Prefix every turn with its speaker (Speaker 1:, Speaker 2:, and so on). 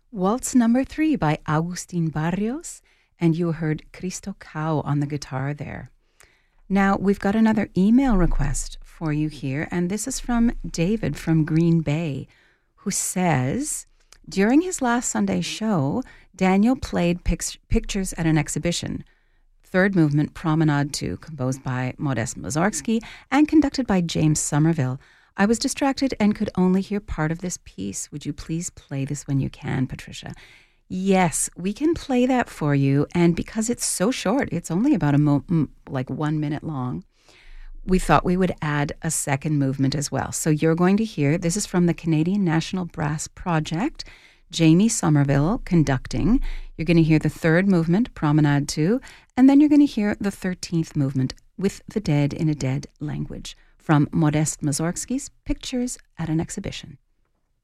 Speaker 1: Waltz number 3 by Agustin Barrios, and you heard Cristo Cao on the guitar there. Now, we've got another email request for you here, and this is from David from Green Bay, who says, during his last Sunday show, Daniel played pictures at an exhibition. Third movement, Promenade 2, composed by Modest Mussorgsky and conducted by James Somerville. I was distracted and could only hear part of this piece. Would you please play this when you can, Patricia? Yes, we can play that for you. And because it's so short, it's only about 1 minute long, we thought we would add a second movement as well. So you're going to hear, this is from the Canadian National Brass Project, Jamie Somerville conducting. You're going to hear the third movement, Promenade 2, and then you're going to hear the 13th movement, With the Dead in a Dead Language, from Modest Mussorgsky's Pictures at an Exhibition.